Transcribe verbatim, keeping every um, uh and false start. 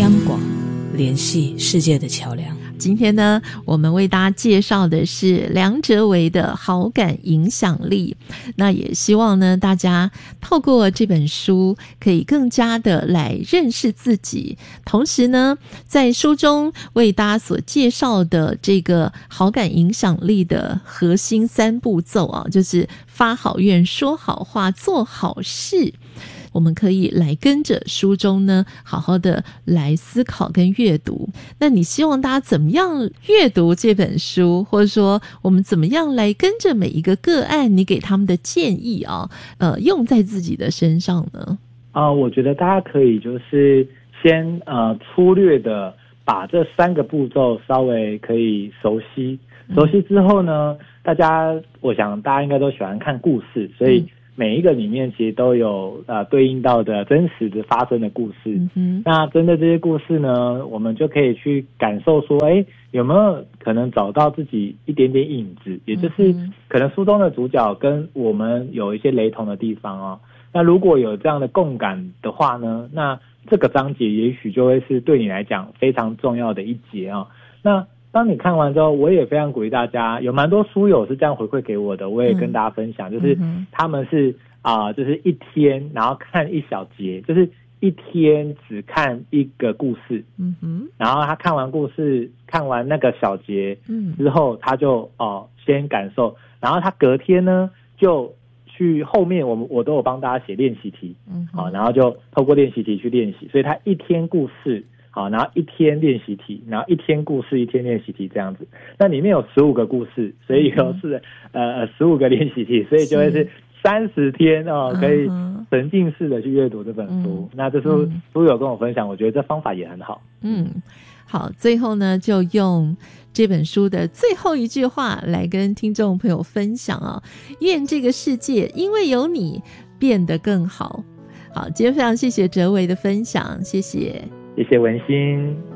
央广，联系世界的桥梁。 今天呢，我们为大家介绍的是梁哲维的好感影响力。那也希望呢，大家透过这本书可以更加的来认识自己，同时呢，在书中为大家所介绍的这个好感影响力的核心三步骤啊，就是发好愿、说好话、做好事。我们可以来跟着书中呢好好的来思考跟阅读。那你希望大家怎么样阅读这本书，或者说我们怎么样来跟着每一个个案你给他们的建议啊，呃，用在自己的身上呢？ 啊、呃，我觉得大家可以就是先呃粗略的把这三个步骤稍微可以熟悉，熟悉之后呢，大家我想大家应该都喜欢看故事，所以每一个里面其实都有呃对应到的真实的发生的故事。嗯、那针对这些故事呢，我们就可以去感受说，哎，有没有可能找到自己一点点影子，也就是可能书中的主角跟我们有一些雷同的地方哦。那如果有这样的共感的话呢，那这个章节也许就会是对你来讲非常重要的一节哦。那当你看完之后，我也非常鼓励大家，有蛮多书友是这样回馈给我的，我也跟大家分享，嗯、就是他们是啊、呃，就是一天然后看一小节，就是一天只看一个故事，嗯哼，然后他看完故事，看完那个小节，嗯，之后他就哦、呃、先感受，然后他隔天呢就去后面我们我都有帮大家写练习题，嗯，好，然后就透过练习题去练习，所以他一天故事。好，然后一天练习题，然后一天故事，一天练习题这样子。那里面有十五个故事，所以有是、嗯、呃十五个练习题，所以就会是三十天哦，可以沉浸式的去阅读这本书。嗯、那这书书友跟我分享，我觉得这方法也很好。 嗯，好，最后呢，就用这本书的最后一句话来跟听众朋友分享啊：愿这个世界因为有你变得更好。好，今天非常谢谢哲维的分享，谢谢。 谢谢文心。